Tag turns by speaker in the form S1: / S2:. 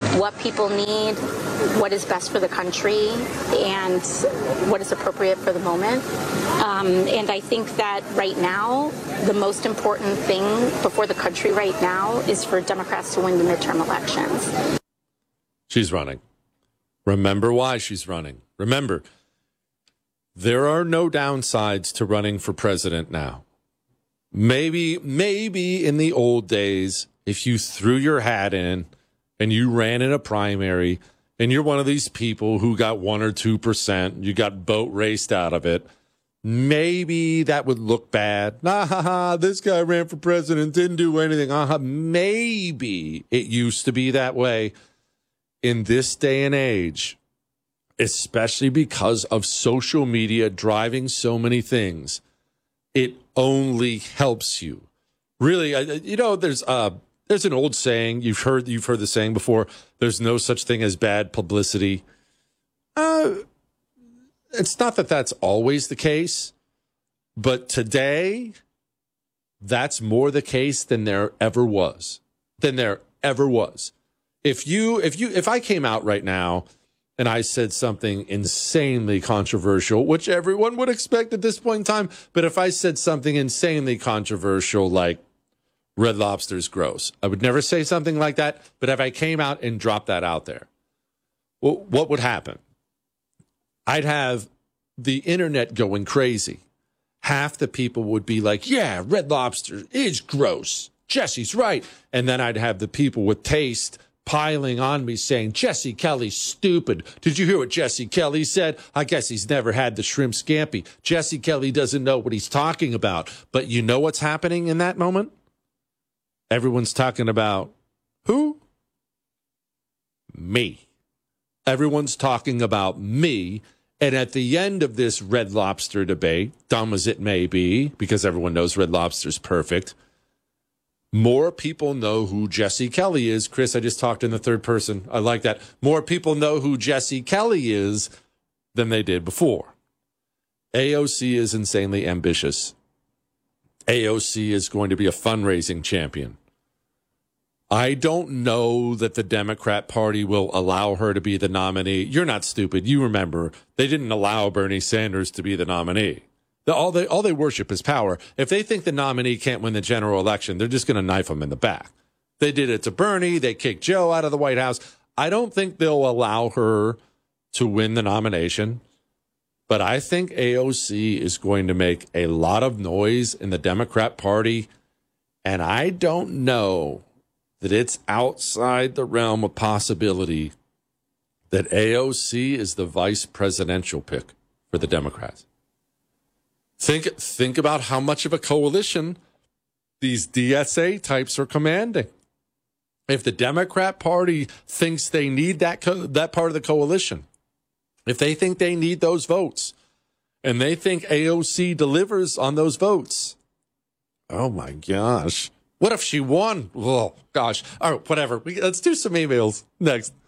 S1: what people need, what is best for the country, and what is appropriate for the moment. And I think that right now, the most important thing before the country right now is for Democrats to win the midterm elections.
S2: She's running. Remember why she's running. Remember, there are no downsides to running for president now. Maybe in the old days, if you threw your hat in and you ran in a primary and you're one of these people who got 1 or 2%, you got boat raced out of it, maybe that would look bad. This guy ran for president, didn't do anything. Maybe it used to be that way. In this day and age, especially because of social media driving so many things, it only helps you. Really, there's an old saying, you've heard the saying before, there's no such thing as bad publicity. It's not that that's always the case, but today, that's more the case than there ever was. If I came out right now and I said something insanely controversial, which everyone would expect at this point in time, but if I said something insanely controversial like Red Lobster's gross, I would never say something like that. But if I came out and dropped that out there, well, what would happen? I'd have the internet going crazy. Half the people would be like, yeah, Red Lobster is gross. Jesse's right. And then I'd have the people with taste piling on me saying, Jesse Kelly's stupid. Did you hear what Jesse Kelly said? I guess he's never had the shrimp scampi. Jesse Kelly doesn't know what he's talking about. But you know what's happening in that moment? Everyone's talking about who? Me. Everyone's talking about me. And at the end of this Red Lobster debate, dumb as it may be, because everyone knows Red Lobster's perfect, more people know who Jesse Kelly is. Chris, I just talked in the third person. I like that. More people know who Jesse Kelly is than they did before. AOC is insanely ambitious. AOC is going to be a fundraising champion. I don't know that the Democrat Party will allow her to be the nominee. You're not stupid. You remember, they didn't allow Bernie Sanders to be the nominee. All they worship is power. If they think the nominee can't win the general election, they're just going to knife him in the back. They did it to Bernie. They kicked Joe out of the White House. I don't think they'll allow her to win the nomination, but I think AOC is going to make a lot of noise in the Democrat Party, and I don't know that it's outside the realm of possibility that AOC is the vice presidential pick for the Democrats. Think about how much of a coalition these DSA types are commanding. If the Democrat Party thinks they need that part of the coalition, if they think they need those votes, and they think AOC delivers on those votes, oh my gosh. What if she won? Oh, gosh. All right, whatever. Let's do some emails next.